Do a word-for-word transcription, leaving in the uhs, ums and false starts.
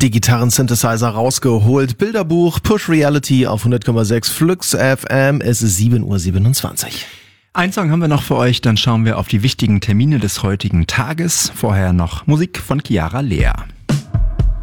die Gitarren-Synthesizer rausgeholt. Bilderbuch, Push Reality auf hundert Komma sechs Flux F M. Es ist sieben Uhr siebenundzwanzig. Ein Song haben wir noch für euch, dann schauen wir auf die wichtigen Termine des heutigen Tages. Vorher noch Musik von Chiara Lea.